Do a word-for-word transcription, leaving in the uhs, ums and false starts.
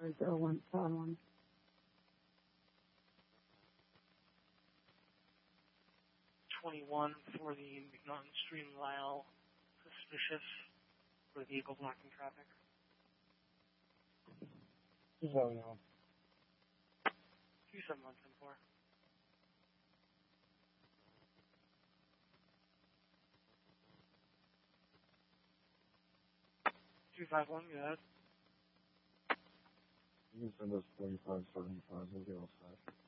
Or zero one seven one. twenty-one for the McNaughton Stream Lyle. Suspicious for vehicle blocking traffic. two seven one. two seven one ten four. two five one, go ahead. You can send us forty-five seventy-five, we'll get all set.